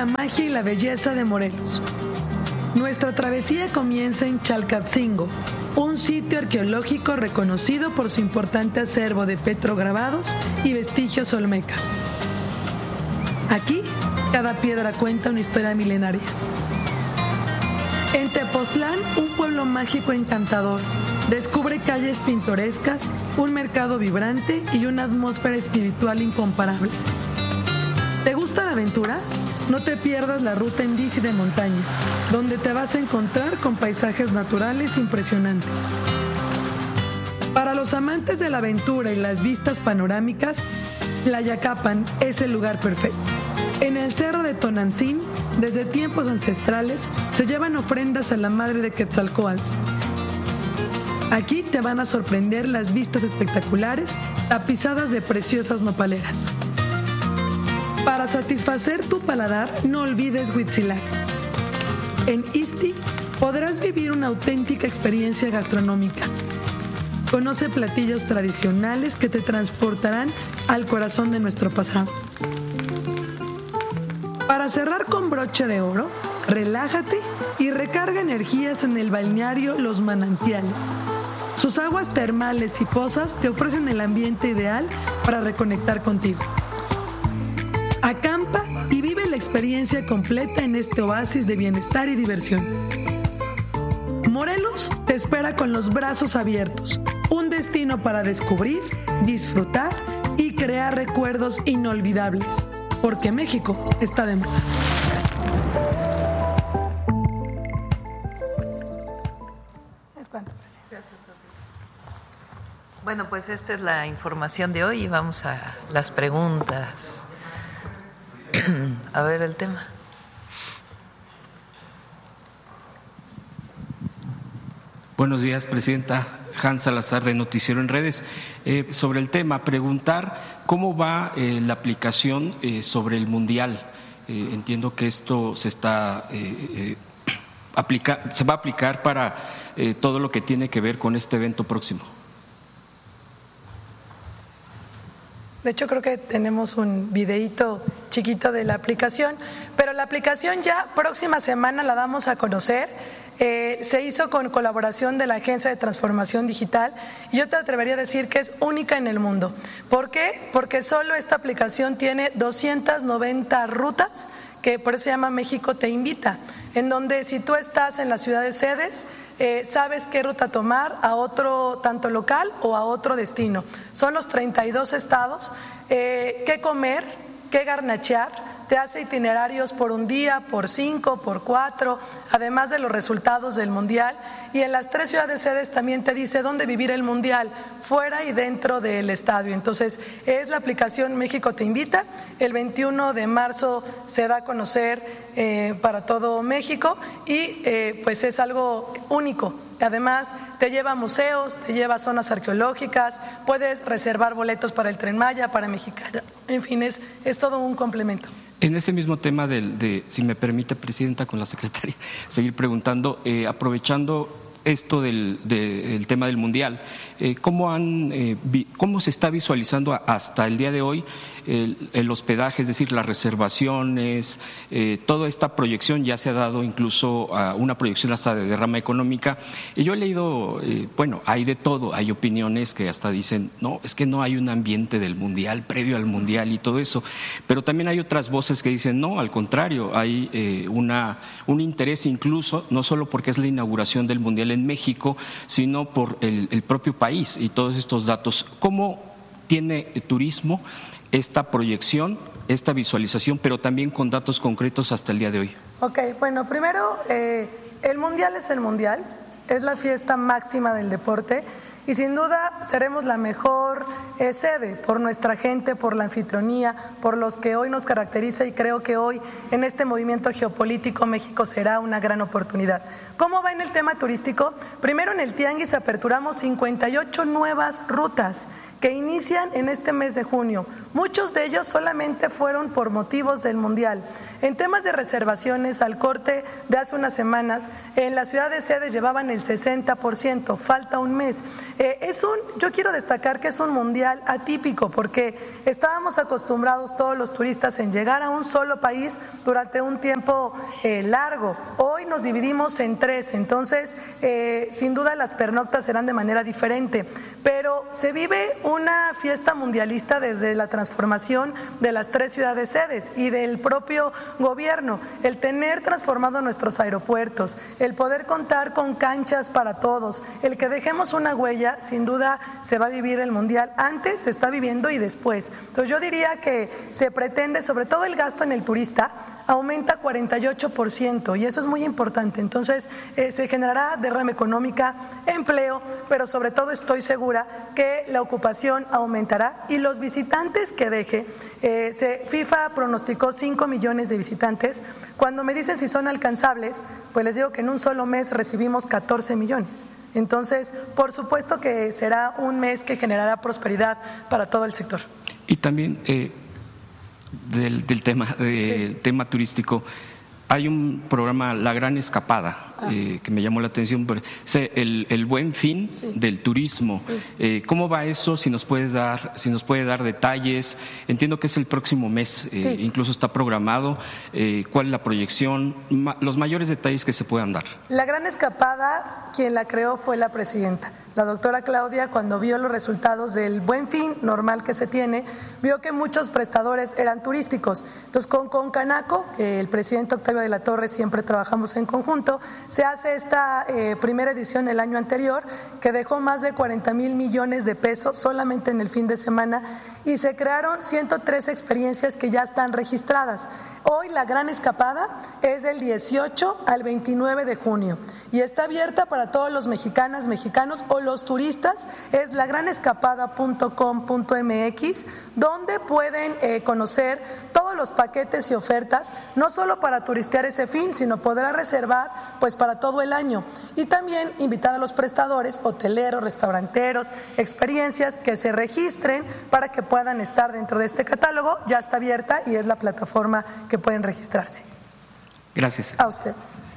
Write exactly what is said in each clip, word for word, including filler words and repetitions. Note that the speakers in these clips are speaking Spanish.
la magia y la belleza de Morelos. Nuestra travesía comienza en Chalcatzingo, un sitio arqueológico reconocido por su importante acervo de petrograbados y vestigios olmecas. Aquí, cada piedra cuenta una historia milenaria. En Tepoztlán, un pueblo mágico encantador, descubre calles pintorescas, un mercado vibrante y una atmósfera espiritual incomparable. ¿Te gusta la aventura? No te pierdas la ruta en bici de montaña, donde te vas a encontrar con paisajes naturales impresionantes. Para los amantes de la aventura y las vistas panorámicas, Tlayacapan es el lugar perfecto. En el cerro de Tonantzin, desde tiempos ancestrales, se llevan ofrendas a la madre de Quetzalcóatl. Aquí te van a sorprender las vistas espectaculares, tapizadas de preciosas nopaleras. Para satisfacer tu paladar, no olvides Huitzilac. En Ixti podrás vivir una auténtica experiencia gastronómica. Conoce platillos tradicionales que te transportarán al corazón de nuestro pasado. Para cerrar con broche de oro, relájate y recarga energías en el balneario Los Manantiales. Sus aguas termales y pozas te ofrecen el ambiente ideal para reconectar contigo. Acampa y vive la experiencia completa en este oasis de bienestar y diversión. Morelos te espera con los brazos abiertos, un destino para descubrir, disfrutar y crear recuerdos inolvidables, porque México está de moda. Bueno, pues esta es la información de hoy y vamos a las preguntas. A ver el tema. Buenos días, Presidenta. Hans Salazar, de Noticiero en Redes. Eh, sobre el tema, preguntar cómo va eh, la aplicación eh, sobre el Mundial. Eh, entiendo que esto se está eh, eh, aplica, se va a aplicar para eh, todo lo que tiene que ver con este evento próximo. De hecho, creo que tenemos un videíto chiquito de la aplicación, pero la aplicación ya próxima semana la damos a conocer. Eh, se hizo con colaboración de la Agencia de Transformación Digital y yo te atrevería a decir que es única en el mundo. ¿Por qué? Porque solo esta aplicación tiene doscientas noventa rutas, que por eso se llama México Te Invita, en donde si tú estás en las ciudades sedes, eh, sabes qué ruta tomar a otro, tanto local o a otro destino. Son los treinta y dos estados, eh, qué comer, qué garnachear. Te hace itinerarios por un día, por cinco, por cuatro, además de los resultados del Mundial. Y en las tres ciudades sedes también te dice dónde vivir el Mundial, fuera y dentro del estadio. Entonces, es la aplicación México Te Invita. El veintiuno de marzo se da a conocer eh, para todo México y eh, pues es algo único. Además, te lleva a museos, te lleva a zonas arqueológicas, puedes reservar boletos para el Tren Maya, para Mexicana. En fin, es, es todo un complemento. En ese mismo tema, de, de, si me permite, Presidenta, con la Secretaria, seguir preguntando, eh, aprovechando esto del, de, del tema del Mundial, eh, ¿cómo, han, eh, vi, ¿cómo se está visualizando hasta el día de hoy el, el hospedaje, es decir, las reservaciones, eh, toda esta proyección? Ya se ha dado incluso a una proyección hasta de derrama económica, y yo he leído, eh, bueno, hay de todo, hay opiniones que hasta dicen, no, es que no hay un ambiente del Mundial, previo al Mundial y todo eso, pero también hay otras voces que dicen, no, al contrario, hay eh, una, un interés incluso, no solo porque es la inauguración del Mundial en México, sino por el, el propio país y todos estos datos. ¿Cómo tiene turismo esta proyección, esta visualización, pero también con datos concretos hasta el día de hoy? Ok, bueno, primero, eh, el Mundial es el Mundial, es la fiesta máxima del deporte y sin duda seremos la mejor eh, sede por nuestra gente, por la anfitrionía, por los que hoy nos caracteriza, y creo que hoy en este movimiento geopolítico México será una gran oportunidad. ¿Cómo va en el tema turístico? Primero, en el Tianguis aperturamos cincuenta y ocho nuevas rutas que inician en este mes de junio. Muchos de ellos solamente fueron por motivos del Mundial. En temas de reservaciones, al corte de hace unas semanas, en la ciudad de sede llevaban el sesenta por ciento, falta un mes. Eh, es un, yo quiero destacar que es un Mundial atípico, porque estábamos acostumbrados todos los turistas en llegar a un solo país durante un tiempo eh, largo. Hoy nos dividimos en tres, entonces eh, sin duda las pernoctas serán de manera diferente, pero se vive una fiesta mundialista desde la transformación de las tres ciudades sedes y del propio gobierno, el tener transformado nuestros aeropuertos, el poder contar con canchas para todos, el que dejemos una huella, sin duda se va a vivir el Mundial antes, se está viviendo y después. Entonces yo diría que se pretende, sobre todo el gasto en el turista, aumenta cuarenta y ocho por ciento y eso es muy importante. Entonces eh, se generará derrama económica, empleo, pero sobre todo estoy segura que la ocupación aumentará y los visitantes que deje, eh, se, FIFA pronosticó cinco millones de visitantes. Cuando me dicen si son alcanzables, pues les digo que en un solo mes recibimos catorce millones. Entonces, por supuesto que será un mes que generará prosperidad para todo el sector. Y también eh, del, del tema, de, sí. tema turístico, hay un programa, La Gran Escapada, ah. eh, que me llamó la atención, el, el buen fin sí. del turismo. Sí. Eh, ¿Cómo va eso? Si nos puedes dar, si nos puede dar detalles. Entiendo que es el próximo mes, eh, sí. incluso está programado. Eh, ¿Cuál es la proyección? Ma, los mayores detalles que se puedan dar. La Gran Escapada, quien la creó fue la presidenta. La doctora Claudia, cuando vio los resultados del buen fin normal que se tiene, vio que muchos prestadores eran turísticos. Entonces, con, con Canaco, que el presidente Octavio de la Torre siempre trabajamos en conjunto, se hace esta eh, primera edición el año anterior, que dejó más de cuarenta mil millones de pesos solamente en el fin de semana y se crearon ciento tres experiencias que ya están registradas. Hoy la Gran Escapada es del dieciocho al veintinueve de junio y está abierta para todos los mexicanas, mexicanos o los turistas. Es la gran escapada punto com punto m x, donde pueden eh, conocer todos los paquetes y ofertas, no solo para turistear ese fin, sino podrá reservar pues para todo el año. Y también invitar a los prestadores, hoteleros, restauranteros, experiencias, que se registren para que puedan estar dentro de este catálogo. Ya está abierta y es la plataforma que pueden registrarse. Gracias. A usted.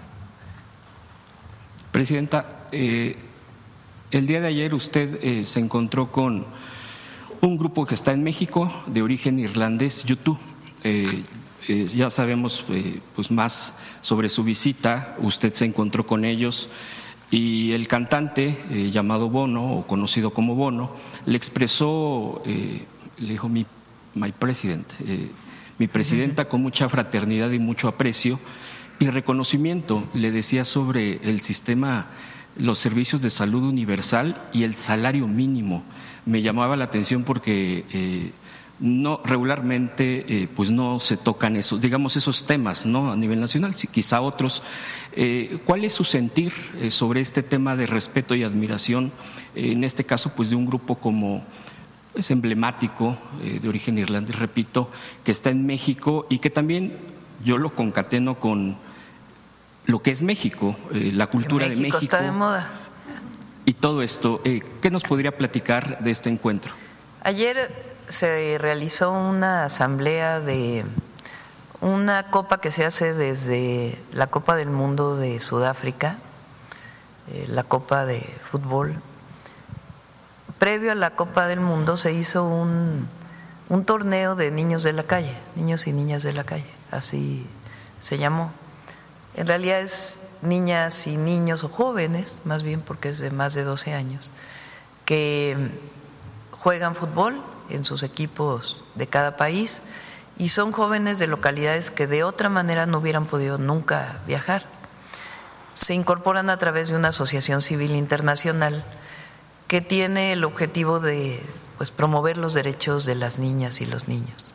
Presidenta, eh, el día de ayer usted eh, se encontró con un grupo que está en México de origen irlandés, U dos. Eh, eh, ya sabemos eh, pues más sobre su visita. Usted se encontró con ellos y el cantante eh, llamado Bono, o conocido como Bono, le expresó, eh, le dijo mi my president, eh, mi presidenta, uh-huh. con mucha fraternidad y mucho aprecio y reconocimiento. Le decía sobre el sistema, los servicios de salud universal y el salario mínimo. Me llamaba la atención porque eh, no regularmente eh, pues no se tocan esos, digamos, esos temas, ¿no? A nivel nacional, sí, quizá otros. Eh, ¿Cuál es su sentir eh, sobre este tema de respeto y admiración, eh, en este caso pues de un grupo como es emblemático, eh, de origen irlandés, repito, que está en México y que también yo lo concateno con lo que es México, eh, la cultura México de México está de moda y todo esto? Eh, ¿Qué nos podría platicar de este encuentro? Ayer se realizó una asamblea de una copa que se hace desde la Copa del Mundo de Sudáfrica, eh, la Copa de Fútbol. Previo a la Copa del Mundo se hizo un, un torneo de niños de la calle, niños y niñas de la calle, así se llamó. En realidad es niñas y niños o jóvenes, más bien porque es de más de doce años, que juegan fútbol en sus equipos de cada país y son jóvenes de localidades que de otra manera no hubieran podido nunca viajar. Se incorporan a través de una asociación civil internacional que tiene el objetivo de pues, promover los derechos de las niñas y los niños.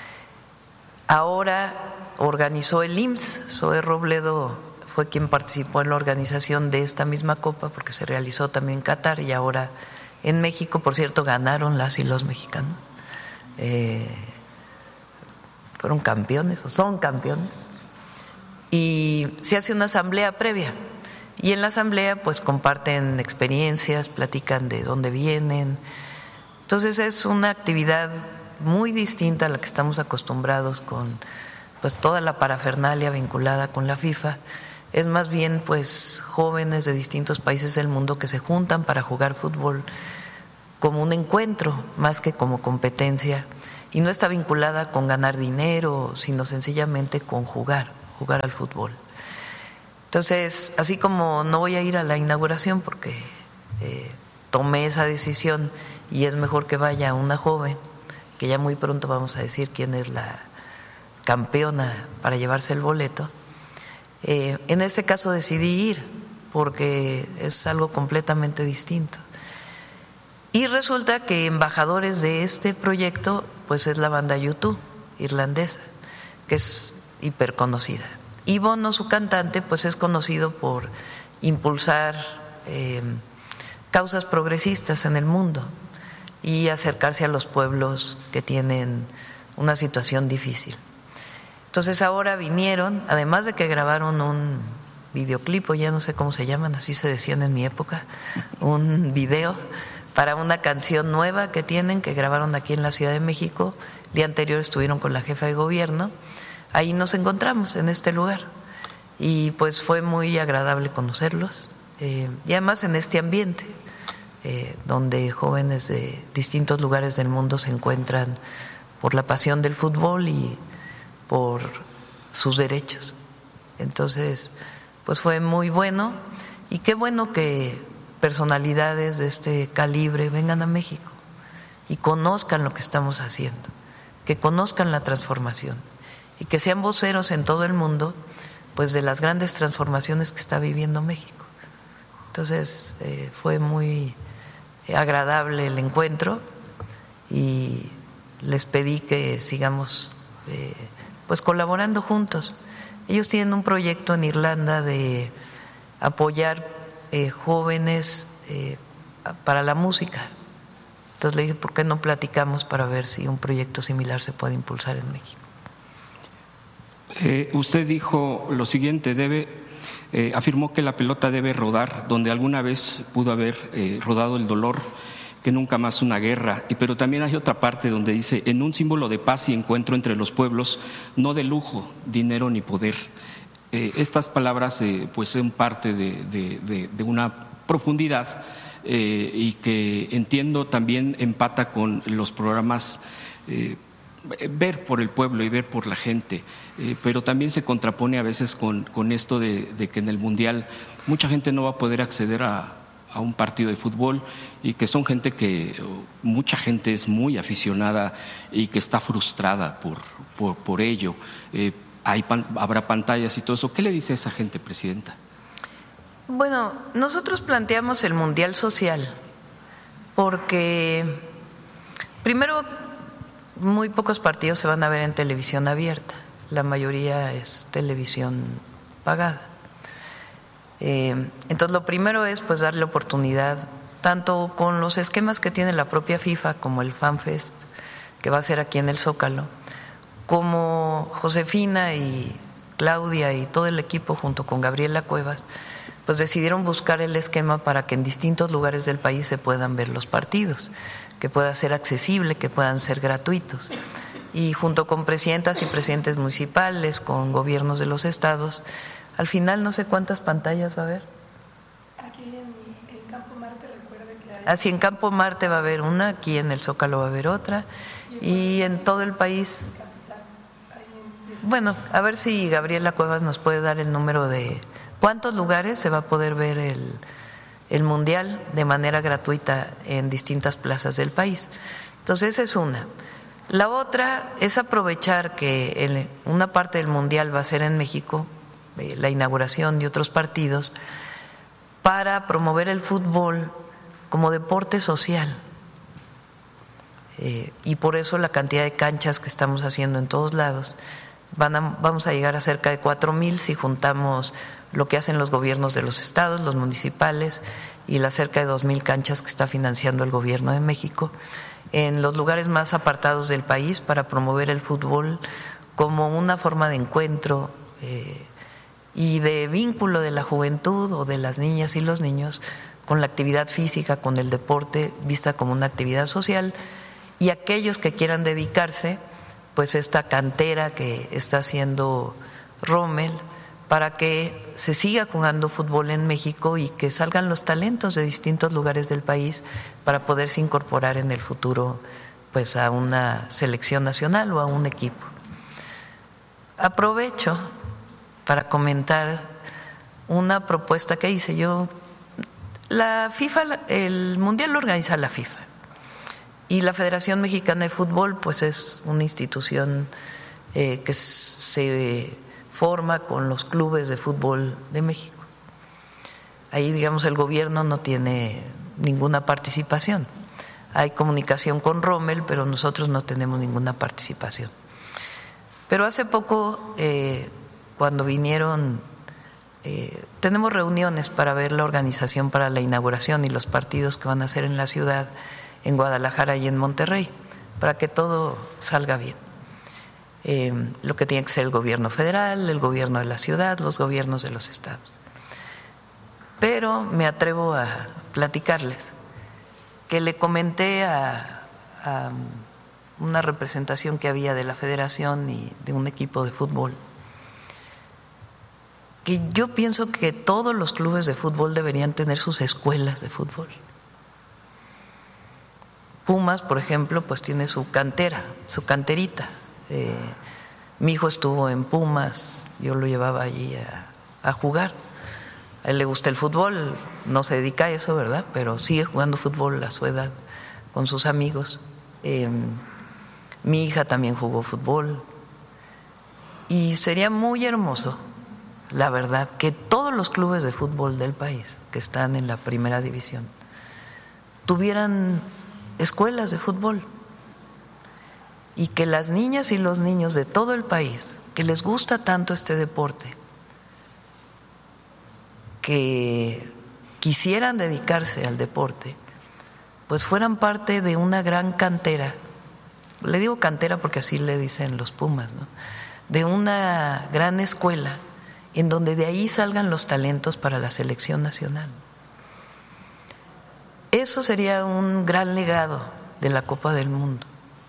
Ahora organizó el I M S S, Zoe Robledo fue quien participó en la organización de esta misma copa, porque se realizó también en Qatar y ahora en México. Por cierto, ganaron las y los mexicanos, eh, fueron campeones o son campeones, y se hace una asamblea previa. Y en la asamblea pues comparten experiencias, platican de dónde vienen, Entonces es una actividad muy distinta a la que estamos acostumbrados con pues toda la parafernalia vinculada con la FIFA. Es más bien pues jóvenes de distintos países del mundo que se juntan para jugar fútbol como un encuentro más que como competencia, y no está vinculada con ganar dinero, sino sencillamente con jugar, jugar al fútbol. Entonces, así como no voy a ir a la inauguración porque eh, tomé esa decisión y es mejor que vaya una joven, que ya muy pronto vamos a decir quién es la campeona para llevarse el boleto, eh, en este caso decidí ir porque es algo completamente distinto. Y resulta que embajadores de este proyecto pues es la banda U dos irlandesa, que es hiperconocida. Y Bono, su cantante, pues es conocido por impulsar eh, causas progresistas en el mundo y acercarse a los pueblos que tienen una situación difícil. Entonces ahora vinieron, además de que grabaron un videoclip, o ya no sé cómo se llaman, así se decían en mi época, un video para una canción nueva que tienen, que grabaron aquí en la Ciudad de México. El día anterior estuvieron con la jefa de gobierno, ahí nos encontramos en este lugar y pues fue muy agradable conocerlos, eh, y además en este ambiente eh, donde jóvenes de distintos lugares del mundo se encuentran por la pasión del fútbol y por sus derechos. Entonces pues fue muy bueno, y qué bueno que personalidades de este calibre vengan a México y conozcan lo que estamos haciendo, que conozcan la transformación y que sean voceros en todo el mundo pues de las grandes transformaciones que está viviendo México. Entonces eh, fue muy agradable el encuentro y les pedí que sigamos eh, pues colaborando juntos. Ellos tienen un proyecto en Irlanda de apoyar Eh, jóvenes eh, para la música. Entonces le dije, ¿por qué no platicamos para ver si un proyecto similar se puede impulsar en México? Eh, usted dijo lo siguiente, debe, eh, afirmó que la pelota debe rodar donde alguna vez pudo haber eh, rodado el dolor, que nunca más una guerra. Y pero también hay otra parte donde dice, en un símbolo de paz y encuentro entre los pueblos, no de lujo, dinero ni poder. Eh, estas palabras eh, pues son parte de, de, de, de una profundidad eh, y que entiendo también empata con los programas eh, ver por el pueblo y ver por la gente, eh, pero también se contrapone a veces con, con esto de, de que en el Mundial mucha gente no va a poder acceder a, a un partido de fútbol, y que son gente que, mucha gente es muy aficionada y que está frustrada por, por, por ello. Eh, Hay, habrá pantallas y todo eso. ¿Qué le dice a esa gente, Presidenta? Bueno, nosotros planteamos el Mundial Social porque primero muy pocos partidos se van a ver en televisión abierta, la mayoría es televisión pagada. Eh, entonces lo primero es pues darle oportunidad, tanto con los esquemas que tiene la propia FIFA como el FanFest, que va a ser aquí en el Zócalo, como Josefina y Claudia y todo el equipo junto con Gabriela Cuevas, pues decidieron buscar el esquema para que en distintos lugares del país se puedan ver los partidos, que pueda ser accesible, que puedan ser gratuitos. Y junto con presidentas y presidentes municipales, con gobiernos de los estados, al final no sé cuántas pantallas va a haber. Aquí en, en Campo Marte, recuerde que hay... Así en Campo Marte va a haber una, aquí en el Zócalo va a haber otra, y en todo el país. Bueno, a ver si Gabriela Cuevas nos puede dar el número de cuántos lugares se va a poder ver el, el Mundial de manera gratuita en distintas plazas del país. Entonces esa es una. La otra es aprovechar que el, una parte del Mundial va a ser en México, eh, la inauguración de otros partidos, para promover el fútbol como deporte social. Eh, y por eso la cantidad de canchas que estamos haciendo en todos lados. Van a, vamos a llegar a cerca de cuatro mil si juntamos lo que hacen los gobiernos de los estados, los municipales, y las cerca de dos mil canchas que está financiando el gobierno de México en los lugares más apartados del país para promover el fútbol como una forma de encuentro eh, y de vínculo de la juventud o de las niñas y los niños con la actividad física, con el deporte, vista como una actividad social, y aquellos que quieran dedicarse, pues esta cantera que está haciendo Rommel, para que se siga jugando fútbol en México y que salgan los talentos de distintos lugares del país para poderse incorporar en el futuro pues a una selección nacional o a un equipo. Aprovecho para comentar una propuesta que hice yo. La FIFA, el Mundial lo organiza la FIFA y la Federación Mexicana de Fútbol pues es una institución eh, que se forma con los clubes de fútbol de México. Ahí, digamos, el gobierno no tiene ninguna participación. Hay comunicación con Rommel, pero nosotros no tenemos ninguna participación. Pero hace poco, eh, cuando vinieron, eh, tenemos reuniones para ver la organización para la inauguración y los partidos que van a hacer en la ciudad, en Guadalajara y en Monterrey, para que todo salga bien. Eh, lo que tiene que ser el gobierno federal, el gobierno de la ciudad, los gobiernos de los estados. Pero me atrevo a platicarles que le comenté a, a una representación que había de la federación y de un equipo de fútbol que yo pienso que todos los clubes de fútbol deberían tener sus escuelas de fútbol. Pumas, por ejemplo, pues tiene su cantera, su canterita. Eh, mi hijo estuvo en Pumas, yo lo llevaba allí a, a jugar. A él le gusta el fútbol, no se dedica a eso, ¿verdad? Pero sigue jugando fútbol a su edad con sus amigos. Eh, mi hija también jugó fútbol. Y sería muy hermoso, la verdad, que todos los clubes de fútbol del país que están en la primera división tuvieran escuelas de fútbol. Y que las niñas y los niños de todo el país, que les gusta tanto este deporte, que quisieran dedicarse al deporte, pues fueran parte de una gran cantera. Le digo cantera porque así le dicen los Pumas, ¿no? De una gran escuela en donde de ahí salgan los talentos para la selección nacional. Eso sería un gran legado de la Copa del Mundo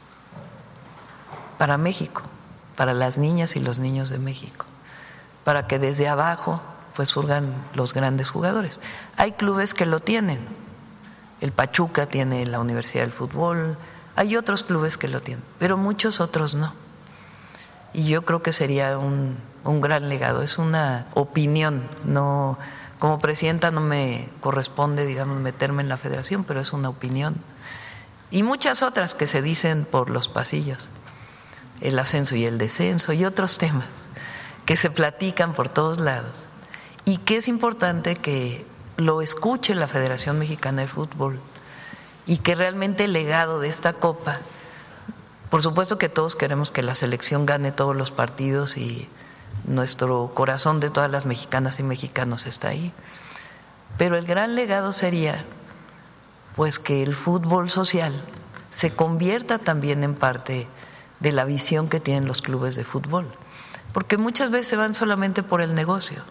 para México, para las niñas y los niños de México, para que desde abajo pues surjan los grandes jugadores. Hay clubes que lo tienen, el Pachuca tiene la Universidad del Fútbol, hay otros clubes que lo tienen, pero muchos otros no. Y yo creo que sería un, un gran legado, es una opinión, no, como presidenta no me corresponde, digamos, meterme en la federación, pero es una opinión. Y muchas otras que se dicen por los pasillos, el ascenso y el descenso y otros temas que se platican por todos lados y que es importante que lo escuche la Federación Mexicana de Fútbol y que realmente el legado de esta Copa, por supuesto que todos queremos que la selección gane todos los partidos y nuestro corazón de todas las mexicanas y mexicanos está ahí, pero el gran legado sería pues que el fútbol social se convierta también en parte de la visión que tienen los clubes de fútbol, porque muchas veces se van solamente por el negocio,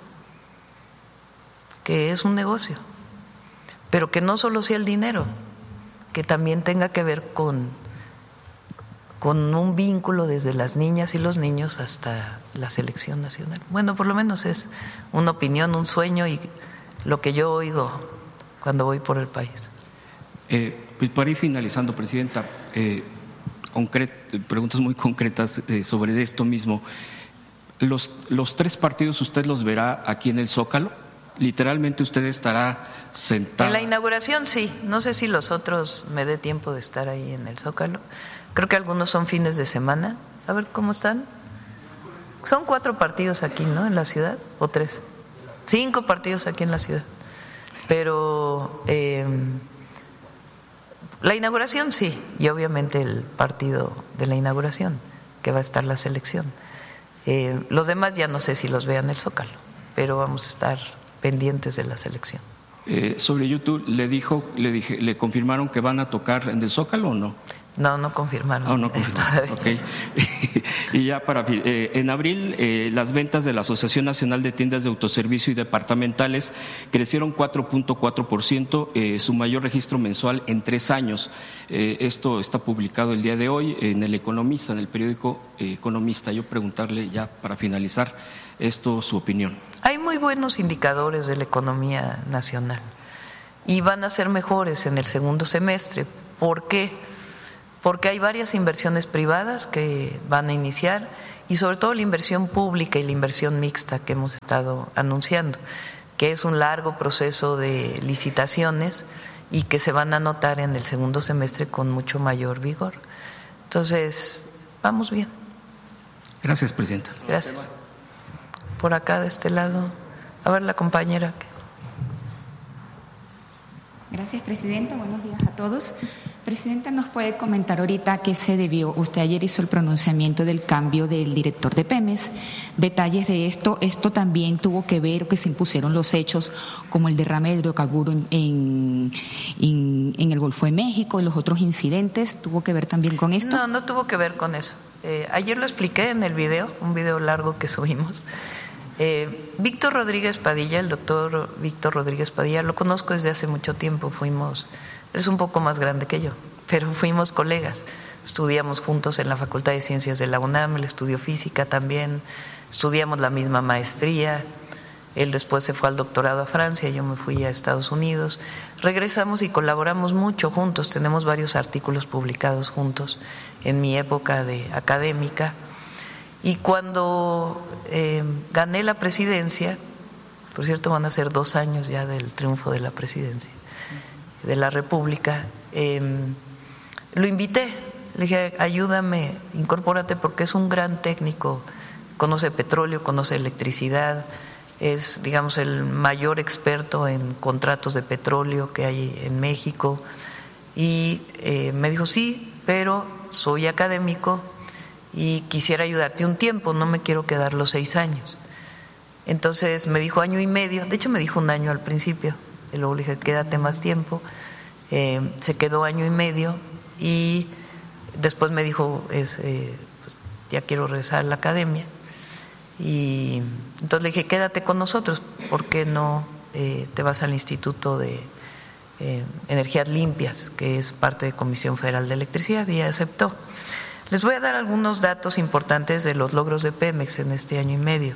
que es un negocio, pero que no solo sea el dinero, que también tenga que ver con, con un vínculo desde las niñas y los niños hasta la selección nacional. Bueno, por lo menos es una opinión, un sueño y lo que yo oigo cuando voy por el país. Eh, pues para ir finalizando, Presidenta, eh, concret, preguntas muy concretas eh, sobre esto mismo. Los, los tres partidos usted los verá aquí en el Zócalo. Literalmente usted estará sentado. En la inauguración sí, no sé si los otros me dé tiempo de estar ahí en el Zócalo. Creo que algunos son fines de semana. A ver cómo están. Son cuatro partidos aquí, ¿no? En la ciudad, o tres. Cinco partidos aquí en la ciudad. Pero eh, la inauguración sí, y obviamente el partido de la inauguración, que va a estar la selección. Eh, los demás ya no sé si los vean en el Zócalo, pero vamos a estar pendientes de la selección. Eh, sobre YouTube, ¿le dijo, le dije, le confirmaron que van a tocar en el Zócalo o no? No, no confirmaron. Oh, no confirmaron. Okay. Y ya para eh, en abril eh, las ventas de la Asociación Nacional de Tiendas de Autoservicio y Departamentales crecieron cuatro punto cuatro por ciento, eh, su mayor registro mensual en tres años. Eh, esto está publicado el día de hoy en El Economista, en el periódico eh, Economista. Yo preguntarle ya para finalizar esto su opinión. Hay muy buenos indicadores de la economía nacional y van a ser mejores en el segundo semestre. ¿Por qué? Porque hay varias inversiones privadas que van a iniciar y sobre todo la inversión pública y la inversión mixta que hemos estado anunciando, que es un largo proceso de licitaciones y que se van a notar en el segundo semestre con mucho mayor vigor. Entonces, vamos bien. Gracias, Presidenta. Gracias. Por acá de este lado, a ver la compañera. Gracias, Presidenta. Buenos días a todos. Presidenta, ¿nos puede comentar ahorita a qué se debió? Usted ayer hizo el pronunciamiento del cambio del director de Pemex. Detalles de esto. Esto también tuvo que ver que se impusieron los hechos como el derrame de hidrocarburo en, en, en, en el Golfo de México y los otros incidentes. ¿Tuvo que ver también con esto? No, no tuvo que ver con eso. Eh, ayer lo expliqué en el video, un video largo que subimos. Eh, Víctor Rodríguez Padilla, el doctor Víctor Rodríguez Padilla, lo conozco desde hace mucho tiempo, fuimos, es un poco más grande que yo, pero fuimos colegas, estudiamos juntos en la Facultad de Ciencias de la UNAM, él estudió física también, estudiamos la misma maestría, él después se fue al doctorado a Francia, yo me fui a Estados Unidos, regresamos y colaboramos mucho juntos, tenemos varios artículos publicados juntos en mi época de académica. Y cuando eh, gané la presidencia, por cierto van a ser dos años ya del triunfo de la presidencia de la República, eh, lo invité, le dije ayúdame, incorpórate porque es un gran técnico, conoce petróleo, conoce electricidad, es digamos el mayor experto en contratos de petróleo que hay en México y eh, me dijo sí, pero soy académico y quisiera ayudarte un tiempo, no me quiero quedar los seis años. Entonces me dijo año y medio, de hecho me dijo un año al principio, y luego le dije quédate más tiempo, eh, se quedó año y medio y después me dijo es, eh, pues, ya quiero regresar a la academia y entonces le dije quédate con nosotros, ¿por qué no eh, te vas al Instituto de eh, Energías Limpias, que es parte de Comisión Federal de Electricidad? Y aceptó. Les voy a dar algunos datos importantes de los logros de Pemex en este año y medio.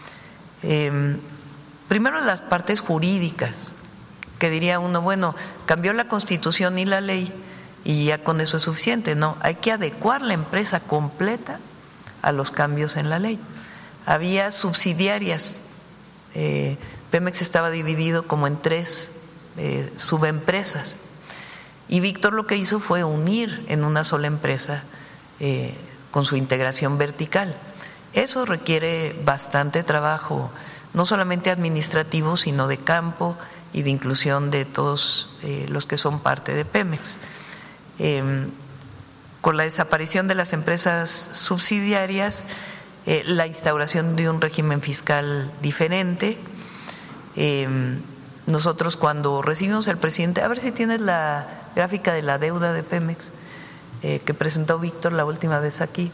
Eh, primero, las partes jurídicas, que diría uno, bueno, cambió la Constitución y la ley y ya con eso es suficiente. No, hay que adecuar la empresa completa a los cambios en la ley. Había subsidiarias, eh, Pemex estaba dividido como en tres eh, subempresas y Víctor lo que hizo fue unir en una sola empresa Eh, con su integración vertical. Eso requiere bastante trabajo, no solamente administrativo, sino de campo y de inclusión de todos eh, los que son parte de Pemex. Eh, con la desaparición de las empresas subsidiarias, eh, la instauración de un régimen fiscal diferente. Eh, nosotros cuando recibimos al presidente, a ver si tienes la gráfica de la deuda de Pemex, Eh, que presentó Víctor la última vez aquí,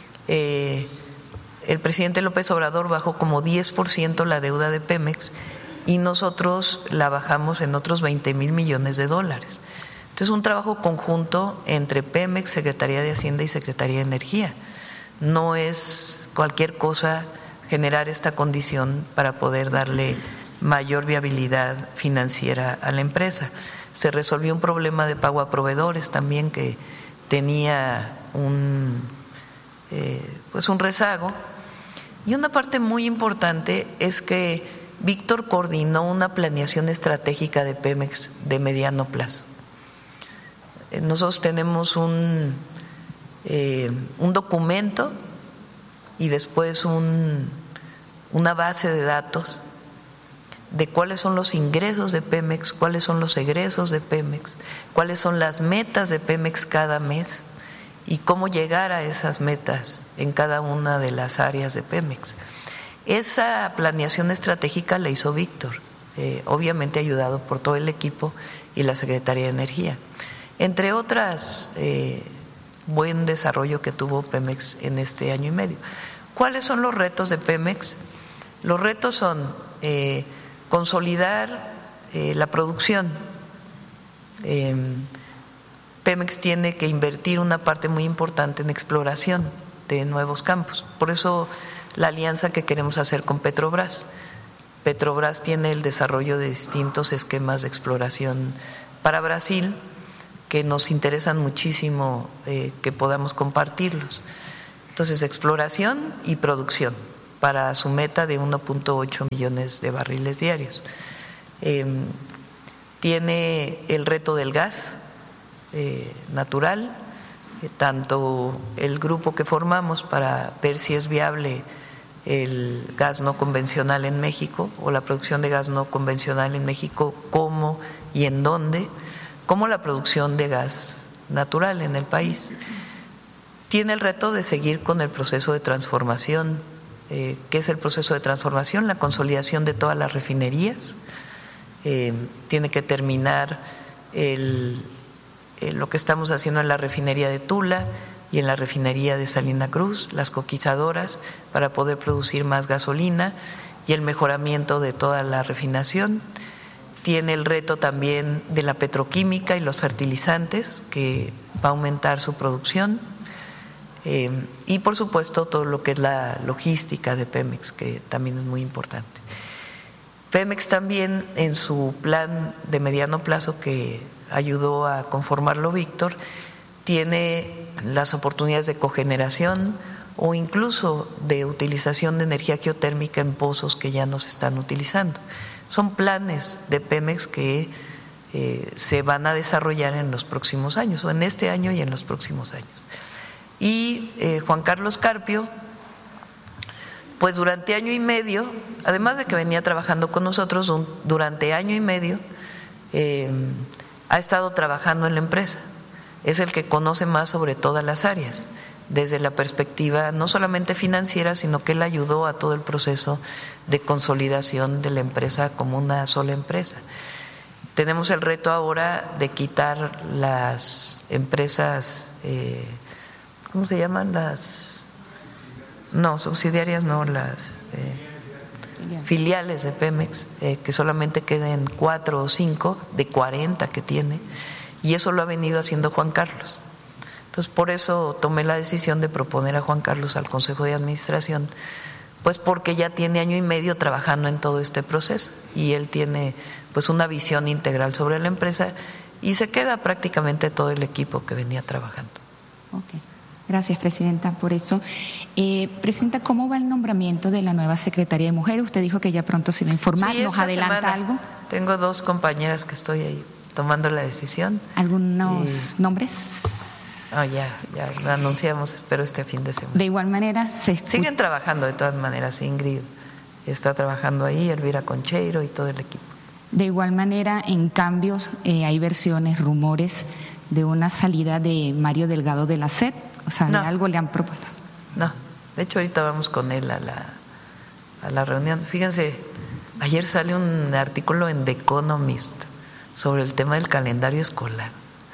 eh, el presidente López Obrador bajó como diez por ciento la deuda de Pemex y nosotros la bajamos en otros veinte mil millones de dólares. Este es un trabajo conjunto entre Pemex, Secretaría de Hacienda y Secretaría de Energía. No es cualquier cosa generar esta condición para poder darle mayor viabilidad financiera a la empresa. Se resolvió un problema de pago a proveedores también que tenía un, eh, pues un rezago. Y una parte muy importante es que Víctor coordinó una planeación estratégica de Pemex de mediano plazo. Nosotros tenemos un, eh, un documento y después un, una base de datos de cuáles son los ingresos de Pemex, cuáles son los egresos de Pemex, cuáles son las metas de Pemex cada mes y cómo llegar a esas metas en cada una de las áreas de Pemex. Esa planeación estratégica la hizo Víctor, eh, obviamente ayudado por todo el equipo y la Secretaría de Energía. Entre otras eh, buen desarrollo que tuvo Pemex en este año y medio. ¿Cuáles son los retos de Pemex? Los retos son eh, consolidar eh, la producción. Eh, Pemex tiene que invertir una parte muy importante en exploración de nuevos campos. Por eso la alianza que queremos hacer con Petrobras. Petrobras tiene el desarrollo de distintos esquemas de exploración para Brasil que nos interesan muchísimo eh, que podamos compartirlos. Entonces, exploración y producción para su meta de uno punto ocho millones de barriles diarios. Eh, tiene el reto del gas eh, natural, eh, tanto el grupo que formamos para ver si es viable el gas no convencional en México o la producción de gas no convencional en México, cómo y en dónde, como la producción de gas natural en el país. Tiene el reto de seguir con el proceso de transformación. Eh, ¿Qué es el proceso de transformación? La consolidación de todas las refinerías. Eh, tiene que terminar el, el, lo que estamos haciendo en la refinería de Tula y en la refinería de Salina Cruz, las coquizadoras, para poder producir más gasolina y el mejoramiento de toda la refinación. Tiene el reto también de la petroquímica y los fertilizantes, que va a aumentar su producción. Eh, y por supuesto todo lo que es la logística de Pemex, que también es muy importante. Pemex también, en su plan de mediano plazo que ayudó a conformarlo Víctor, tiene las oportunidades de cogeneración o incluso de utilización de energía geotérmica en pozos que ya no se están utilizando. Son planes de Pemex que eh, se van a desarrollar en los próximos años, o en este año y en los próximos años. Y eh, Juan Carlos Carpio, pues durante año y medio, además de que venía trabajando con nosotros, un, durante año y medio eh, ha estado trabajando en la empresa. Es el que conoce más sobre todas las áreas, desde la perspectiva no solamente financiera, sino que él ayudó a todo el proceso de consolidación de la empresa como una sola empresa. Tenemos el reto ahora de quitar las empresas, eh, ¿cómo se llaman? Las, no, subsidiarias no, las eh, filiales de Pemex, eh, que solamente queden cuatro o cinco de cuarenta que tiene. Y eso lo ha venido haciendo Juan Carlos. Entonces, por eso tomé la decisión de proponer a Juan Carlos al Consejo de Administración, pues porque ya tiene año y medio trabajando en todo este proceso y él tiene pues una visión integral sobre la empresa y se queda prácticamente todo el equipo que venía trabajando. Okay. Gracias, Presidenta, por eso. Eh, Presidenta, ¿cómo va el nombramiento de la nueva Secretaría de Mujer? Usted dijo que ya pronto se iba a informar. Sí, ¿Nos adelanta semana algo? Tengo dos compañeras que estoy ahí tomando la decisión. ¿Algunos y... nombres? Oh, ya, ya lo anunciamos, espero este fin de semana. De igual manera, se escucha... siguen trabajando de todas maneras. Ingrid está trabajando ahí, Elvira Concheiro y todo el equipo. De igual manera, en cambios, eh, hay versiones, rumores de una salida de Mario Delgado de la S E D. O sea, no, algo le han propuesto. No, de hecho ahorita vamos con él a la, a la reunión. Fíjense, ayer sale un artículo en The Economist sobre el tema del calendario escolar.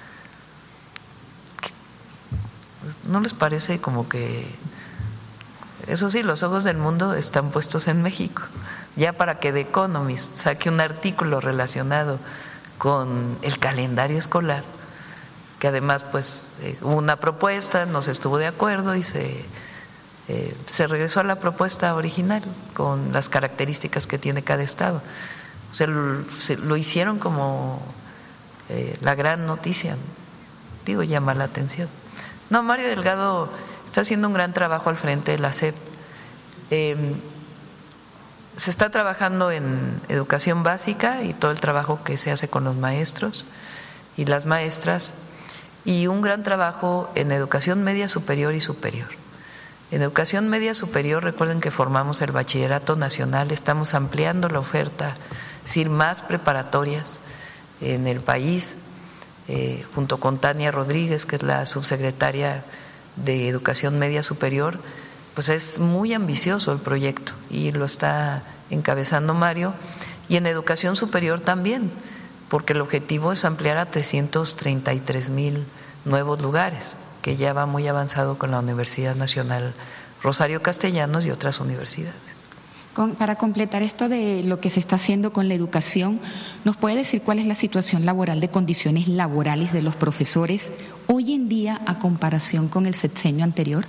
¿No les parece como que, eso sí, los ojos del mundo están puestos en México? Ya para que The Economist saque un artículo relacionado con el calendario escolar, que además pues eh, hubo una propuesta, no se estuvo de acuerdo y se, eh, se regresó a la propuesta original con las características que tiene cada estado. O sea, lo, se, lo hicieron como eh, la gran noticia, digo, llama la atención. No, Mario Delgado está haciendo un gran trabajo al frente de la S E P. Eh, se está trabajando en educación básica y todo el trabajo que se hace con los maestros y las maestras, y un gran trabajo en educación media superior y superior. En educación media superior, recuerden que formamos el Bachillerato Nacional, estamos ampliando la oferta, es decir, más preparatorias en el país, eh, junto con Tania Rodríguez, que es la subsecretaria de Educación Media Superior. Pues es muy ambicioso el proyecto y lo está encabezando Mario. Y en educación superior también, porque el objetivo es ampliar a trescientos treinta y tres mil nuevos lugares que ya va muy avanzado con la Universidad Nacional Rosario Castellanos y otras universidades. Con, para completar esto de lo que se está haciendo con la educación, ¿nos puede decir cuál es la situación laboral de condiciones laborales de los profesores hoy en día a comparación con el sexenio anterior?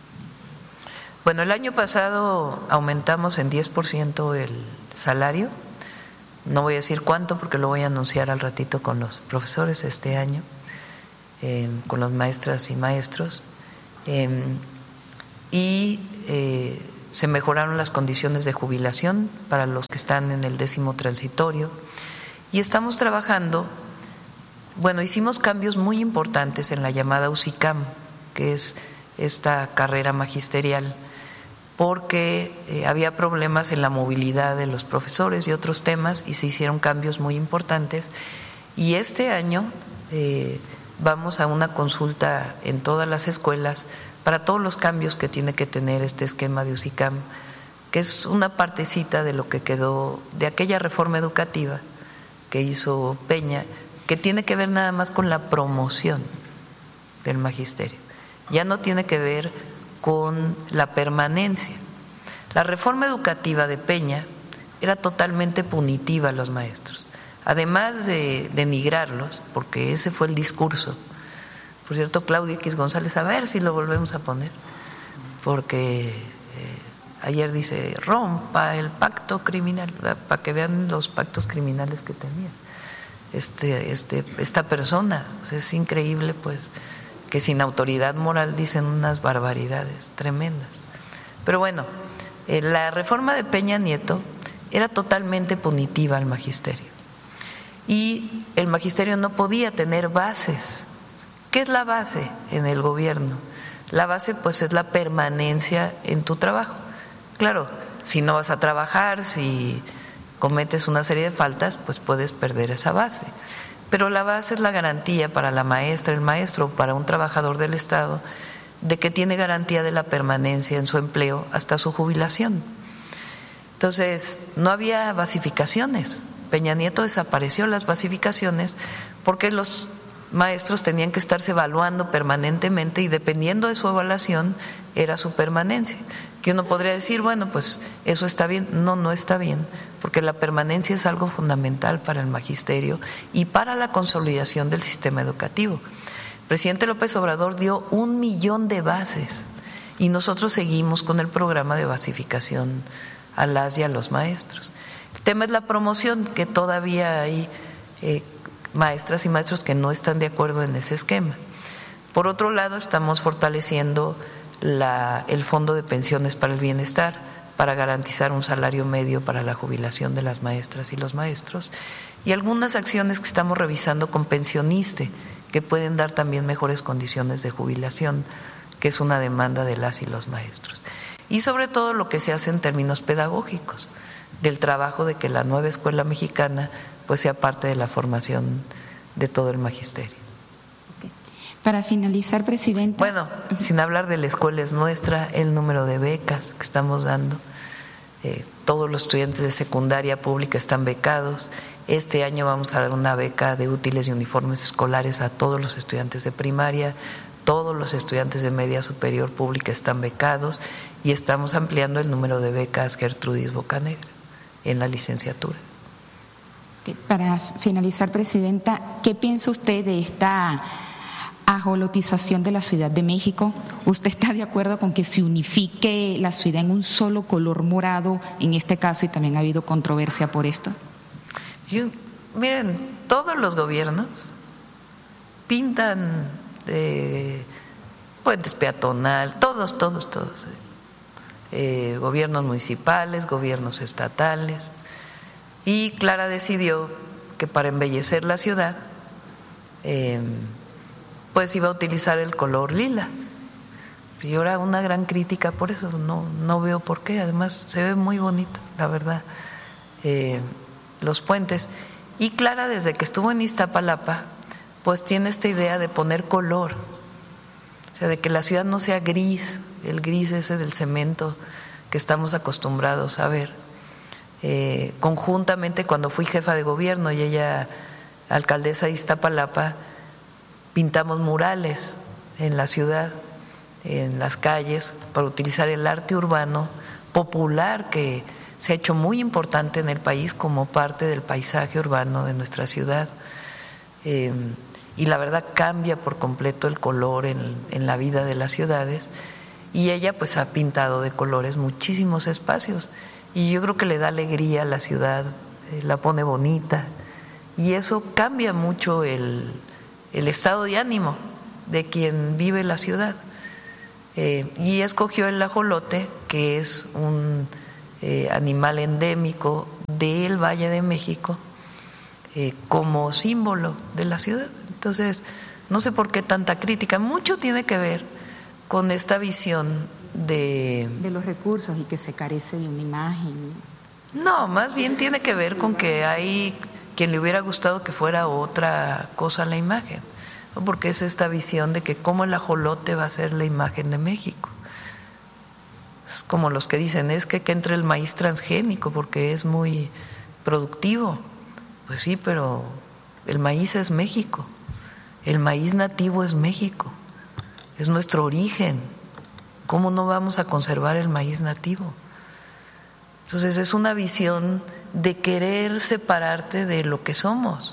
Bueno, el año pasado aumentamos en diez por ciento el salario. No voy a decir cuánto porque lo voy a anunciar al ratito con los profesores este año, eh, con las maestras y maestros. Eh, y eh, se mejoraron las condiciones de jubilación para los que están en el décimo transitorio y estamos trabajando, bueno, hicimos cambios muy importantes en la llamada U C I C A M, que es esta carrera magisterial, porque eh, había problemas en la movilidad de los profesores y otros temas y se hicieron cambios muy importantes y este año eh, vamos a una consulta en todas las escuelas para todos los cambios que tiene que tener este esquema de U C I C A M, que es una partecita de lo que quedó de aquella reforma educativa que hizo Peña, que tiene que ver nada más con la promoción del magisterio, ya no tiene que ver con la permanencia. La reforma educativa de Peña era totalmente punitiva a los maestros, además de denigrarlos, porque ese fue el discurso. Por cierto, Claudia X González, a ver si lo volvemos a poner, porque eh, ayer dice, rompa el pacto criminal, para que vean los pactos criminales que tenía este, este, esta persona. O sea, es increíble, pues, que sin autoridad moral dicen unas barbaridades tremendas. Pero bueno, eh, la reforma de Peña Nieto era totalmente punitiva al magisterio y el magisterio no podía tener bases. ¿Qué es la base en el gobierno? La base pues es la permanencia en tu trabajo. Claro, si no vas a trabajar, si cometes una serie de faltas, pues puedes perder esa base. Pero la base es la garantía para la maestra, el maestro, para un trabajador del Estado, de que tiene garantía de la permanencia en su empleo hasta su jubilación. Entonces, no había basificaciones. Peña Nieto desapareció las basificaciones porque los maestros tenían que estarse evaluando permanentemente y dependiendo de su evaluación era su permanencia. Que uno podría decir, bueno, pues eso está bien. No, no está bien, porque la permanencia es algo fundamental para el magisterio y para la consolidación del sistema educativo. El presidente López Obrador dio un millón de bases y nosotros seguimos con el programa de basificación a las y a los maestros. El tema es la promoción, que todavía hay eh, maestras y maestros que no están de acuerdo en ese esquema. Por otro lado, estamos fortaleciendo la, el Fondo de Pensiones para el Bienestar para garantizar un salario medio para la jubilación de las maestras y los maestros y algunas acciones que estamos revisando con Pensioniste que pueden dar también mejores condiciones de jubilación, que es una demanda de las y los maestros. Y sobre todo lo que se hace en términos pedagógicos, del trabajo de que la nueva escuela mexicana pues sea parte de la formación de todo el magisterio. Okay. Para finalizar, presidenta. Bueno, sin hablar de la escuela es nuestra, el número de becas que estamos dando. Eh, todos los estudiantes de secundaria pública están becados. Este año vamos a dar una beca de útiles y uniformes escolares a todos los estudiantes de primaria. Todos los estudiantes de media superior pública están becados y estamos ampliando el número de becas Gertrudis Bocanegra en la licenciatura. Para finalizar, presidenta, ¿qué piensa usted de esta ajolotización de la Ciudad de México? ¿Usted está de acuerdo con que se unifique la ciudad en un solo color morado en este caso y también ha habido controversia por esto? Yo, miren, todos los gobiernos pintan de puentes peatonal, todos, todos, todos. Eh, gobiernos municipales, gobiernos estatales. Y Clara decidió que para embellecer la ciudad, eh, pues iba a utilizar el color lila. Y ahora una gran crítica por eso, no, no veo por qué. Además se ve muy bonito, la verdad, eh, los puentes. Y Clara, desde que estuvo en Iztapalapa, pues tiene esta idea de poner color, o sea, de que la ciudad no sea gris, el gris ese del cemento que estamos acostumbrados a ver. Eh, conjuntamente, cuando fui jefa de gobierno y ella alcaldesa de Iztapalapa, pintamos murales en la ciudad, en las calles, para utilizar el arte urbano popular que se ha hecho muy importante en el país como parte del paisaje urbano de nuestra ciudad. Eh, y la verdad cambia por completo el color en, en la vida de las ciudades, y ella pues ha pintado de colores muchísimos espacios, y yo creo que le da alegría a la ciudad, eh, la pone bonita, y eso cambia mucho el, el estado de ánimo de quien vive la ciudad. Eh, y escogió el ajolote, que es un eh, animal endémico del Valle de México, eh, como símbolo de la ciudad. Entonces, no sé por qué tanta crítica. Mucho tiene que ver con esta visión de… de los recursos y que se carece de una imagen. No, más bien tiene que ver con que hay quien le hubiera gustado que fuera otra cosa la imagen, ¿no? Porque es esta visión de que cómo el ajolote va a ser la imagen de México. Es como los que dicen, es que, que entre el maíz transgénico porque es muy productivo. Pues sí, pero el maíz es México. El maíz nativo es México, es nuestro origen. ¿Cómo no vamos a conservar el maíz nativo? Entonces es una visión de querer separarte de lo que somos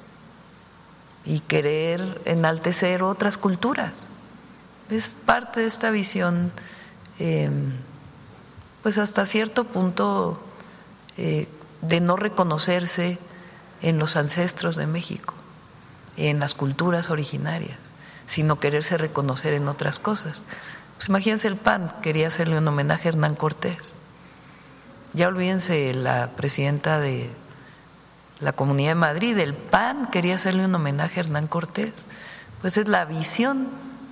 y querer enaltecer otras culturas. Es parte de esta visión, eh, pues hasta cierto punto, eh, de no reconocerse en los ancestros de México, en las culturas originarias, sino quererse reconocer en otras cosas. Pues imagínense, el P A N quería hacerle un homenaje a Hernán Cortés. Ya olvídense la presidenta de la Comunidad de Madrid, el P A N quería hacerle un homenaje a Hernán Cortés. Pues es la visión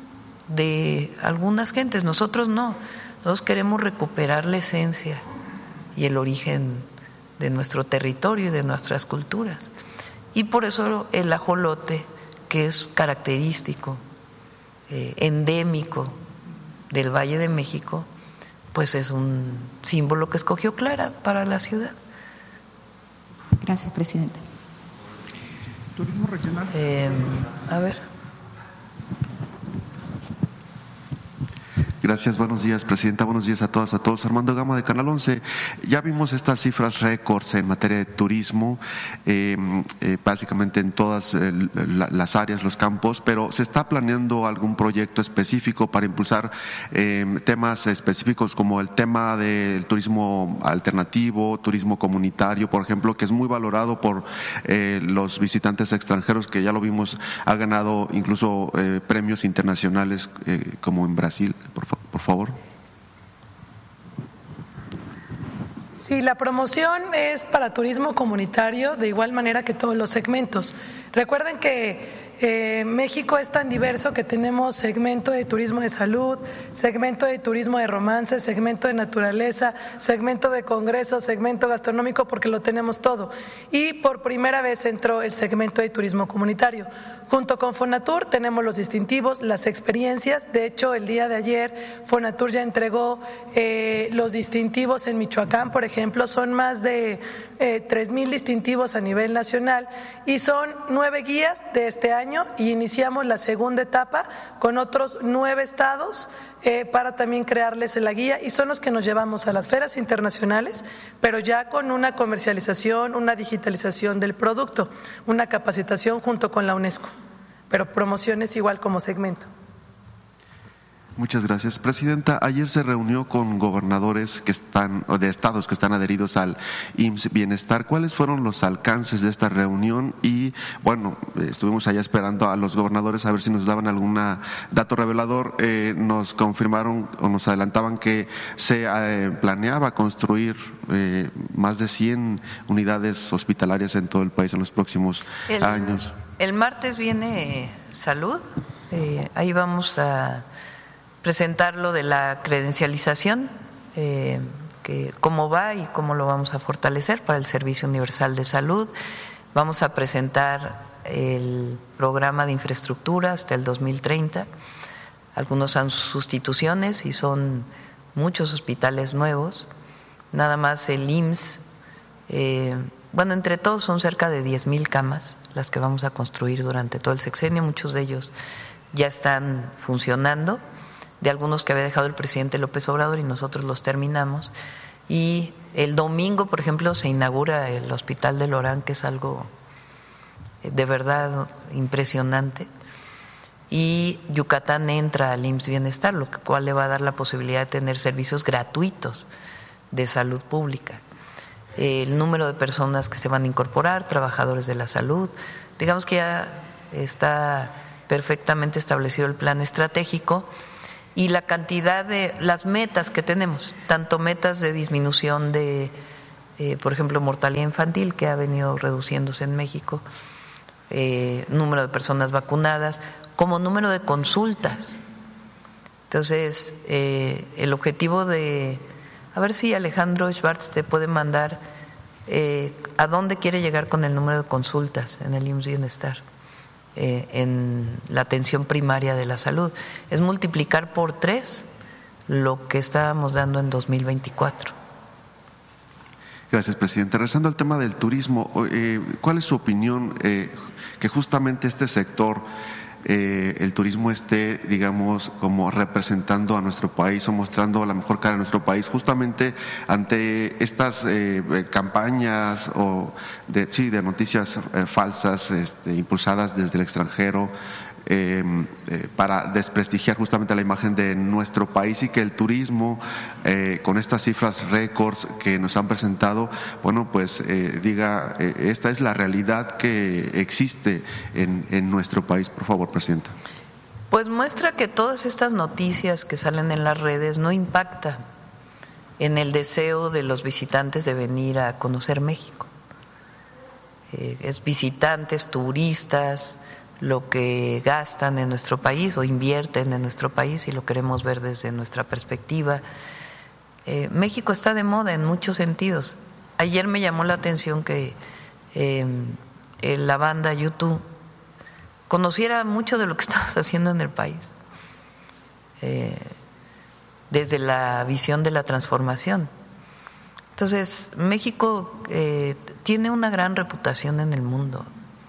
de algunas gentes, nosotros no. Nosotros queremos recuperar la esencia y el origen de nuestro territorio y de nuestras culturas. Y por eso el ajolote, que es característico, eh, endémico del Valle de México, pues es un símbolo que escogió Clara para la ciudad. Gracias, presidenta. Turismo regional. Eh, a ver. Gracias, buenos días, presidenta, buenos días a todas, a todos. Armando Gama, de Canal once. Ya vimos estas cifras récords en materia de turismo, eh, eh, básicamente en todas eh, la, las áreas, los campos, pero ¿se está planeando algún proyecto específico para impulsar eh, temas específicos como el tema del turismo alternativo, turismo comunitario, por ejemplo, que es muy valorado por eh, los visitantes extranjeros, que ya lo vimos, ha ganado incluso eh, premios internacionales eh, como en Brasil, por favor? Por favor. Sí, la promoción es para turismo comunitario de igual manera que todos los segmentos. Recuerden que eh, México es tan diverso que tenemos segmento de turismo de salud, segmento de turismo de romance, segmento de naturaleza, segmento de congresos, segmento gastronómico, porque lo tenemos todo. Y por primera vez entró el segmento de turismo comunitario. Junto con Fonatur tenemos los distintivos, las experiencias. De hecho, el día de ayer Fonatur ya entregó eh, los distintivos en Michoacán, por ejemplo. Son más de eh, tres mil distintivos a nivel nacional y son nueve guías de este año, y iniciamos la segunda etapa con otros nueve estados eh, para también crearles la guía, y son los que nos llevamos a las ferias internacionales, pero ya con una comercialización, una digitalización del producto, una capacitación junto con la UNESCO, pero promociones igual como segmento. Muchas gracias, presidenta. Ayer se reunió con gobernadores que están, o de estados que están adheridos al I M S S Bienestar. ¿Cuáles fueron los alcances de esta reunión? Y bueno, estuvimos allá esperando a los gobernadores a ver si nos daban algún dato revelador. Eh, nos confirmaron o nos adelantaban que se eh, planeaba construir eh, más de cien unidades hospitalarias en todo el país en los próximos el, años. El martes viene salud, eh, ahí vamos a presentar lo de la credencialización, eh, que cómo va y cómo lo vamos a fortalecer para el Servicio Universal de Salud. Vamos a presentar el programa de infraestructura hasta el dos mil treinta. Algunos son sustituciones y son muchos hospitales nuevos. Nada más el I M S S, eh, bueno, entre todos son cerca de diez mil camas las que vamos a construir durante todo el sexenio, muchos de ellos ya están funcionando, de algunos que había dejado el presidente López Obrador y nosotros los terminamos. Y el domingo, por ejemplo, se inaugura el Hospital de Lorán, que es algo de verdad impresionante. Y Yucatán entra al I M S S Bienestar, lo cual le va a dar la posibilidad de tener servicios gratuitos de salud pública. El número de personas que se van a incorporar, trabajadores de la salud, digamos que ya está perfectamente establecido el plan estratégico y la cantidad de las metas que tenemos, tanto metas de disminución de, eh, por ejemplo, mortalidad infantil, que ha venido reduciéndose en México, eh, número de personas vacunadas, como número de consultas. Entonces, eh, el objetivo de, a ver si Alejandro Schwartz te puede mandar eh, a dónde quiere llegar con el número de consultas en el I M S S Bienestar, eh, en la atención primaria de la salud. Es multiplicar por tres lo que estábamos dando en dos mil veinticuatro. Gracias, presidente. Regresando al tema del turismo, eh, ¿cuál es su opinión eh, que justamente este sector, Eh, el turismo esté, digamos, como representando a nuestro país o mostrando la mejor cara de nuestro país, justamente ante estas eh, campañas o de, sí, de noticias eh, falsas este, impulsadas desde el extranjero eh, eh, para desprestigiar justamente la imagen de nuestro país, y que el turismo eh, con estas cifras récords que nos han presentado, bueno, pues eh, diga, eh, esta es la realidad que existe en, en nuestro país. Por favor, presidenta. Pues muestra que todas estas noticias que salen en las redes no impactan en el deseo de los visitantes de venir a conocer México. Eh, es visitantes, turistas, lo que gastan en nuestro país o invierten en nuestro país, y lo queremos ver desde nuestra perspectiva. Eh, México está de moda en muchos sentidos. Ayer me llamó la atención que eh, la banda YouTube conociera mucho de lo que estamos haciendo en el país, eh, desde la visión de la transformación. Entonces, México eh, tiene una gran reputación en el mundo.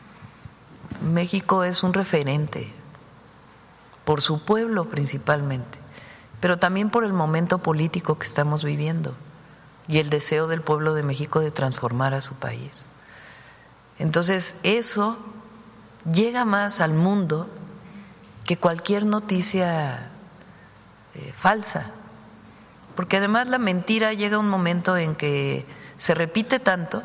México es un referente por su pueblo principalmente, pero también por el momento político que estamos viviendo y el deseo del pueblo de México de transformar a su país. Entonces, eso llega más al mundo que cualquier noticia eh, falsa, porque además la mentira llega a un momento en que se repite tanto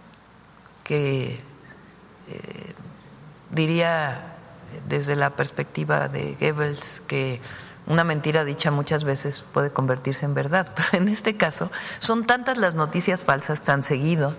que eh, diría desde la perspectiva de Goebbels que una mentira dicha muchas veces puede convertirse en verdad, pero en este caso son tantas las noticias falsas tan seguido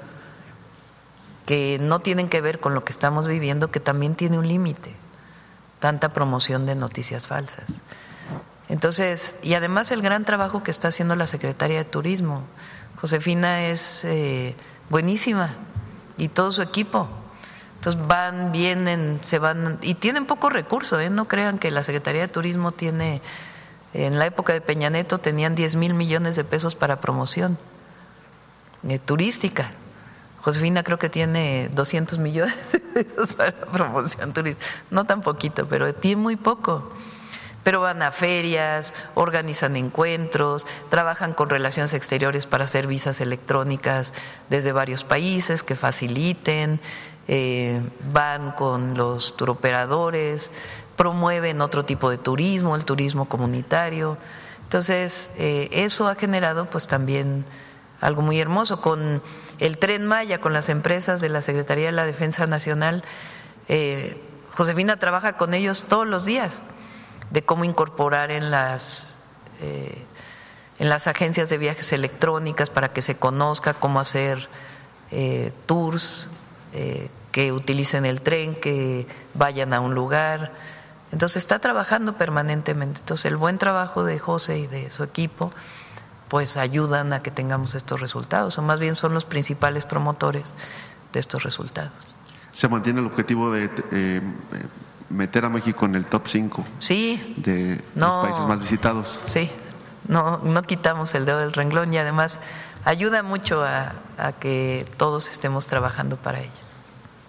que no tienen que ver con lo que estamos viviendo, que también tiene un límite, tanta promoción de noticias falsas. Entonces, y además el gran trabajo que está haciendo la Secretaría de Turismo, Josefina es eh, buenísima, y todo su equipo. Entonces van, vienen, se van, y tienen pocos recursos, ¿eh? No crean que la Secretaría de Turismo tiene, en la época de Peña Nieto tenían diez mil millones de pesos para promoción eh, turística. Josefina creo que tiene doscientos millones de pesos para promoción turística, no tan poquito, pero tiene muy poco. Pero van a ferias, organizan encuentros, trabajan con relaciones exteriores para hacer visas electrónicas desde varios países que faciliten, eh, van con los turoperadores, promueven otro tipo de turismo, el turismo comunitario. Entonces, eh, eso ha generado pues también algo muy hermoso. Con el Tren Maya, con las empresas de la Secretaría de la Defensa Nacional, eh, Josefina trabaja con ellos todos los días, de cómo incorporar en las eh, en las agencias de viajes electrónicas para que se conozca cómo hacer eh, tours eh, que utilicen el tren, que vayan a un lugar. Entonces está trabajando permanentemente. Entonces el buen trabajo de José y de su equipo pues ayudan a que tengamos estos resultados, o más bien son los principales promotores de estos resultados. ¿Se mantiene el objetivo de eh, meter a México en el top cinco sí, de no, los países más visitados? Sí, no, no quitamos el dedo del renglón, y además ayuda mucho a, a que todos estemos trabajando para ello.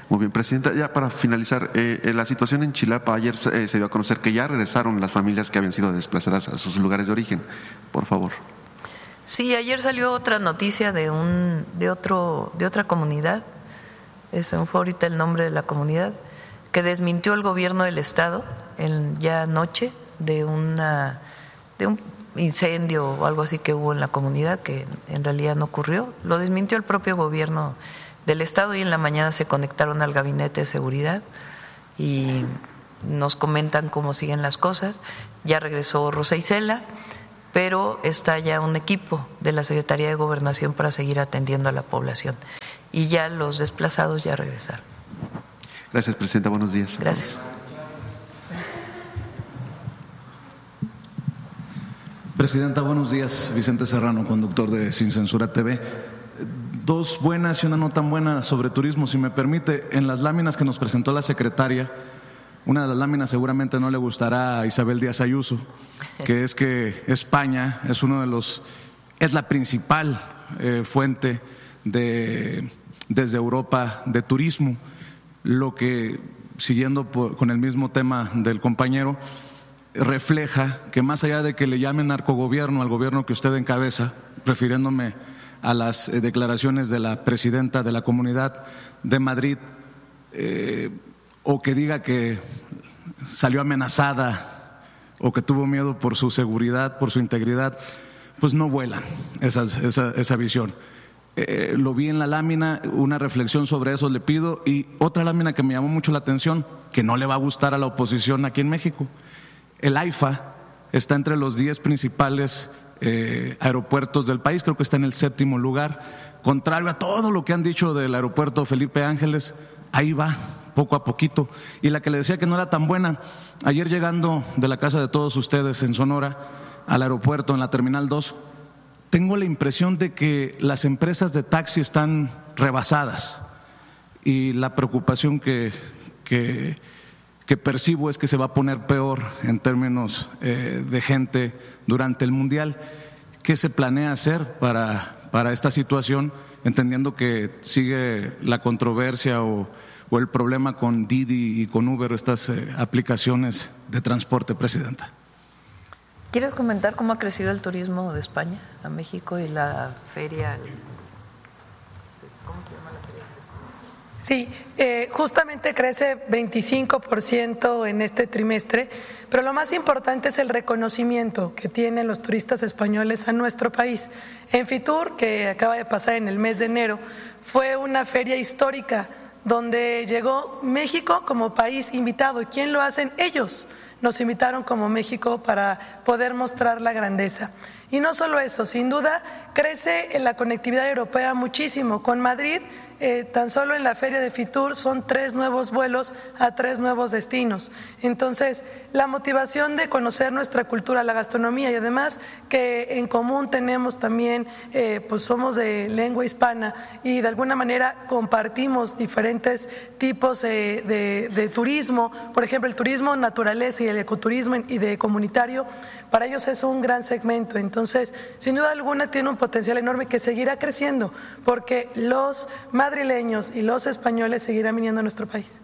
Muy bien, Presidenta, ya para finalizar, eh, la situación en Chilapa, ayer eh, se dio a conocer que ya regresaron las familias que habían sido desplazadas a sus lugares de origen. Por favor. Sí, ayer salió otra noticia de un de otro de otra comunidad, ese fue ahorita el nombre de la comunidad, que desmintió el gobierno del estado en, ya anoche de una de un incendio o algo así que hubo en la comunidad, que en realidad no ocurrió. Lo desmintió el propio gobierno del estado y en la mañana se conectaron al gabinete de seguridad y nos comentan cómo siguen las cosas. Ya regresó Rosa Isela, pero está ya un equipo de la Secretaría de Gobernación para seguir atendiendo a la población y ya los desplazados ya regresaron. Gracias, Presidenta. Buenos días. Gracias. Presidenta, buenos días. Vicente Serrano, conductor de Sin Censura T V. Dos buenas y una no tan buena sobre turismo, si me permite. En las láminas que nos presentó la secretaria, una de las láminas seguramente no le gustará a Isabel Díaz Ayuso, que es que España es uno de los, es la principal eh, fuente de, desde Europa de turismo, lo que, siguiendo por, con el mismo tema del compañero, refleja que más allá de que le llamen narcogobierno al gobierno que usted encabeza, refiriéndome a las eh, declaraciones de la presidenta de la Comunidad de Madrid, eh, o que diga que salió amenazada o que tuvo miedo por su seguridad, por su integridad, pues no vuelan esas, esa, esa visión. Eh, lo vi en la lámina, una reflexión sobre eso le pido, y otra lámina que me llamó mucho la atención, que no le va a gustar a la oposición aquí en México. El AIFA está entre los diez principales eh, aeropuertos del país, creo que está en el séptimo lugar, contrario a todo lo que han dicho del aeropuerto Felipe Ángeles, ahí va, poco a poquito. Y la que le decía que no era tan buena, ayer llegando de la casa de todos ustedes en Sonora al aeropuerto, en la Terminal dos, tengo la impresión de que las empresas de taxi están rebasadas y la preocupación que, que, que percibo es que se va a poner peor en términos eh, de gente durante el Mundial. ¿Qué se planea hacer para, para esta situación, entendiendo que sigue la controversia o, o el problema con Didi y con Uber, estas eh, aplicaciones de transporte, Presidenta? ¿Quieres comentar cómo ha crecido el turismo de España a México y la feria? ¿Cómo se llama la feria? Sí, eh, justamente crece veinticinco por ciento en este trimestre, pero lo más importante es el reconocimiento que tienen los turistas españoles a nuestro país. En Fitur, que acaba de pasar en el mes de enero, fue una feria histórica donde llegó México como país invitado. ¿Y quién lo hacen? Ellos. Nos invitaron como México para poder mostrar la grandeza. Y no solo eso, sin duda crece la conectividad europea muchísimo. Con Madrid, eh, tan solo en la feria de Fitur son tres nuevos vuelos a tres nuevos destinos. Entonces, la motivación de conocer nuestra cultura, la gastronomía, y además que en común tenemos también, eh, pues somos de lengua hispana y de alguna manera compartimos diferentes tipos eh, de, de turismo, por ejemplo, el turismo naturaleza y el ecoturismo y de comunitario, para ellos es un gran segmento. Entonces, sin duda alguna tiene un potencial enorme que seguirá creciendo, porque los madrileños y los españoles seguirán viniendo a nuestro país.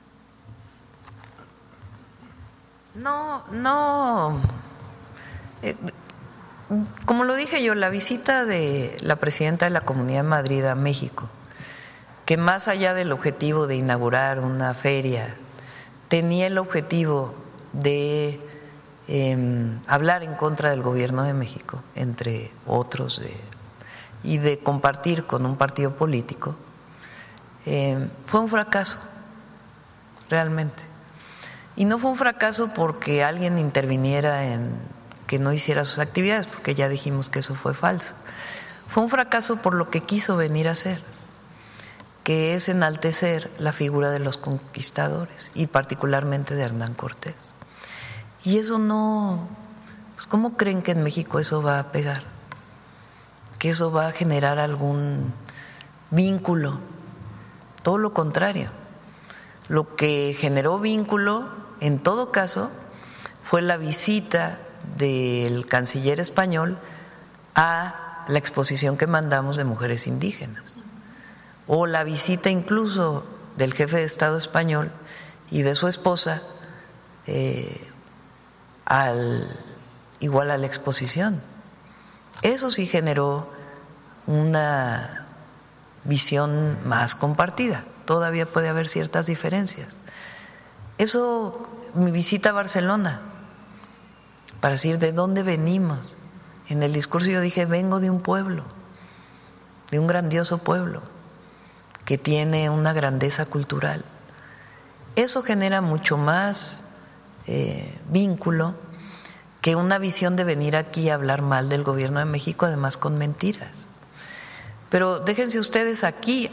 No, no. Eh, como lo dije yo, la visita de la presidenta de la Comunidad de Madrid a México, que más allá del objetivo de inaugurar una feria, tenía el objetivo de eh, hablar en contra del gobierno de México, entre otros, de, y de compartir con un partido político, eh, fue un fracaso, realmente. Y no fue un fracaso porque alguien interviniera en que no hiciera sus actividades, porque ya dijimos que eso fue falso. Fue un fracaso por lo que quiso venir a hacer, que es enaltecer la figura de los conquistadores y particularmente de Hernán Cortés. Y eso no, pues ¿cómo creen que en México eso va a pegar? Que eso va a generar algún vínculo. Todo lo contrario. Lo que generó vínculo, en todo caso, fue la visita del canciller español a la exposición que mandamos de mujeres indígenas, o la visita incluso del jefe de Estado español y de su esposa eh, al, igual a la exposición. Eso sí generó una visión más compartida. Todavía puede haber ciertas diferencias. Eso, mi visita a Barcelona, para decir de dónde venimos. En el discurso yo dije, vengo de un pueblo, de un grandioso pueblo que tiene una grandeza cultural. Eso genera mucho más eh, vínculo que una visión de venir aquí a hablar mal del gobierno de México, además con mentiras. Pero déjense ustedes aquí,